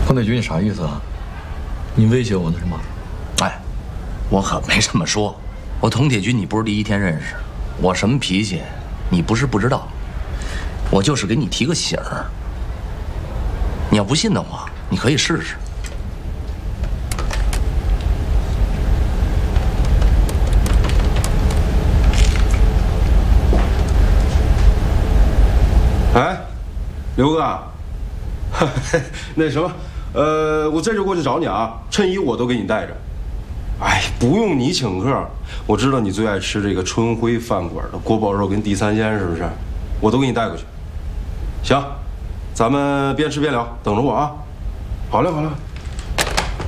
彭铁军，你啥意思啊？你威胁我呢是吗？ 哎，我可没这么说。我佟铁军，你不是第一天认识，我什么脾气，你不是不知道。我就是给你提个醒儿。你要不信的话，你可以试试。 哎，刘哥，那什么，我这就过去找你啊，衬衣我都给你带着。哎，不用你请客，我知道你最爱吃这个春晖饭馆的锅包肉跟地三鲜，是不是？我都给你带过去。行，咱们边吃边聊，等着我啊。好嘞，好嘞。